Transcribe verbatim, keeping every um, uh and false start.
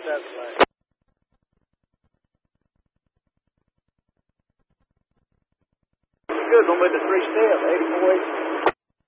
seven lane. Good one with the three step, eighty-four eighty.